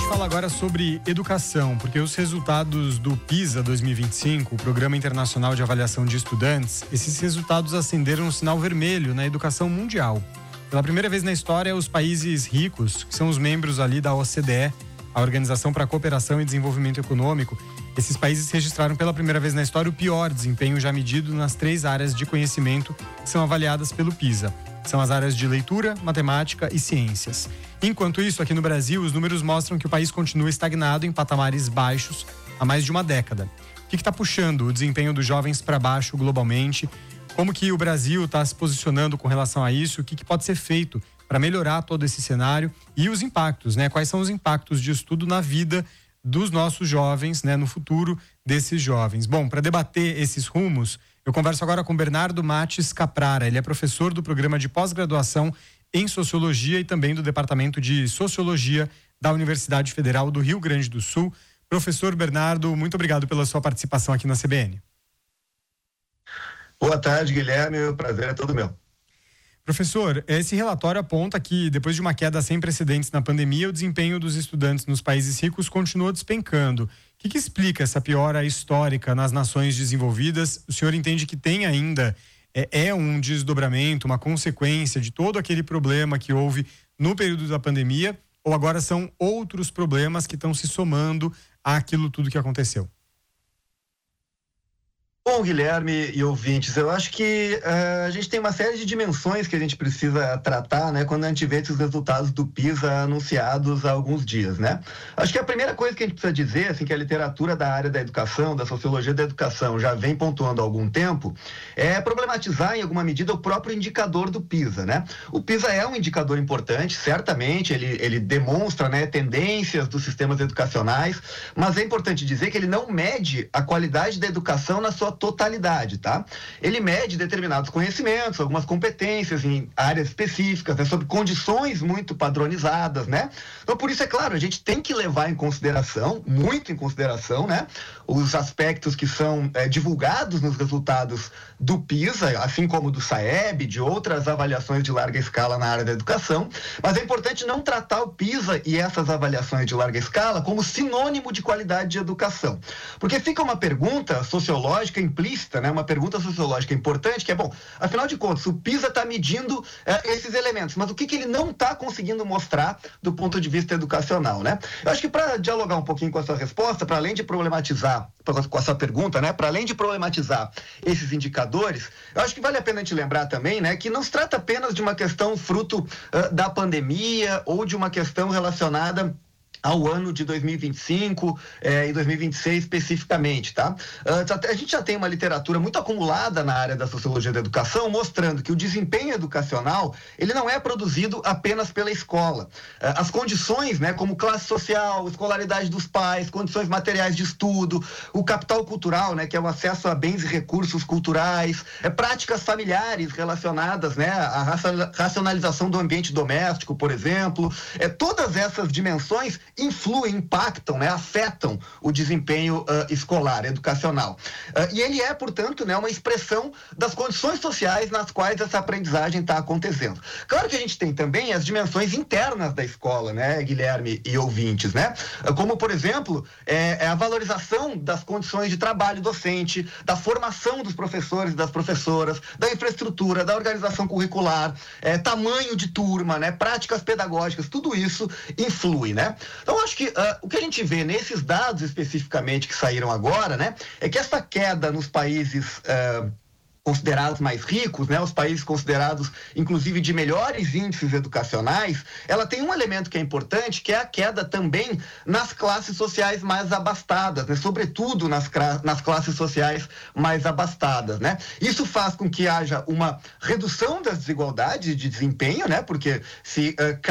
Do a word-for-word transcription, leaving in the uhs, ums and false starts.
Fala agora sobre educação, porque os resultados do PISA dois mil e vinte e cinco, o Programa Internacional de Avaliação de Estudantes, esses resultados acenderam um sinal vermelho na educação mundial. Pela primeira vez na história, os países ricos, que são os membros ali da O C D E, a Organização para a Cooperação e Desenvolvimento Econômico, esses países registraram pela primeira vez na história o pior desempenho já medido nas três áreas de conhecimento que são avaliadas pelo PISA. São as áreas de leitura, matemática e ciências. Enquanto isso, aqui no Brasil, os números mostram que o país continua estagnado em patamares baixos há mais de uma década. O que está puxando o desempenho dos jovens para baixo globalmente? Como que o Brasil está se posicionando com relação a isso? O que, que pode ser feito para melhorar todo esse cenário? E os impactos, né? Quais são os impactos de estudo na vida dos nossos jovens, né? No futuro desses jovens. Bom, para debater esses rumos, eu converso agora com Bernardo Mates Caprara. Ele é professor do programa de pós-graduação em Sociologia e também do Departamento de Sociologia da Universidade Federal do Rio Grande do Sul. Professor Bernardo, muito obrigado pela sua participação aqui na C B N. Boa tarde, Guilherme. O prazer é todo meu. Professor, esse relatório aponta que, depois de uma queda sem precedentes na pandemia, o desempenho dos estudantes nos países ricos continua despencando. O que, que explica essa piora histórica nas nações desenvolvidas? O senhor entende que tem ainda, é, é um desdobramento, uma consequência de todo aquele problema que houve no período da pandemia, ou agora são outros problemas que estão se somando àquilo tudo que aconteceu? Bom, Guilherme e ouvintes, eu acho que uh, a gente tem uma série de dimensões que a gente precisa tratar, né, quando a gente vê esses resultados do PISA anunciados há alguns dias, né? Acho que a primeira coisa que a gente precisa dizer, assim, que a literatura da área da educação, da sociologia da educação, já vem pontuando há algum tempo, é problematizar em alguma medida o próprio indicador do PISA, né? O PISA é um indicador importante, certamente, ele, ele demonstra, né, tendências dos sistemas educacionais, mas é importante dizer que ele não mede a qualidade da educação na sua totalidade, tá? Ele mede determinados conhecimentos, algumas competências em áreas específicas, né, sobre condições muito padronizadas, né? Então, por isso, é claro, a gente tem que levar em consideração, muito em consideração, né, os aspectos que são é, divulgados nos resultados do PISA, assim como do SAEB, de outras avaliações de larga escala na área da educação, mas é importante não tratar o PISA e essas avaliações de larga escala como sinônimo de qualidade de educação. Porque fica uma pergunta sociológica implícita, né? Uma pergunta sociológica importante, que é, bom, afinal de contas, o PISA está medindo é, esses elementos, mas o que, que ele não está conseguindo mostrar do ponto de vista educacional, né? Eu acho que para dialogar um pouquinho com a sua resposta, para além de problematizar, com a sua pergunta, né? Para além de problematizar esses indicadores, eu acho que vale a pena a gente lembrar também, né, que não se trata apenas de uma questão fruto uh, da pandemia ou de uma questão relacionada ao ano de dois mil e vinte e cinco eh, e dois mil e vinte e seis especificamente, tá? Uh, a gente já tem uma literatura muito acumulada na área da sociologia da educação, mostrando que o desempenho educacional, ele não é produzido apenas pela escola. Uh, as condições, né, como classe social, escolaridade dos pais, condições materiais de estudo, o capital cultural, né, que é o acesso a bens e recursos culturais, é, práticas familiares relacionadas, né, à racionalização do ambiente doméstico, por exemplo, é, todas essas dimensões influem, impactam, né, afetam o desempenho uh, escolar, educacional. Uh, e ele é, portanto, né, uma expressão das condições sociais nas quais essa aprendizagem está acontecendo. Claro que a gente tem também as dimensões internas da escola, né, Guilherme e ouvintes, né? Uh, como, por exemplo, é, é a valorização das condições de trabalho docente, da formação dos professores e das professoras, da infraestrutura, da organização curricular, é, tamanho de turma, né, práticas pedagógicas, tudo isso influi, né? Então, acho que uh, o que a gente vê nesses dados especificamente que saíram agora, né, é que essa queda nos países uh, considerados mais ricos, né, os países considerados, inclusive, de melhores índices educacionais, ela tem um elemento que é importante, que é a queda também nas classes sociais mais abastadas, né, sobretudo nas, nas classes sociais mais abastadas, né. Isso faz com que haja uma redução das desigualdades de desempenho, né, porque se uh,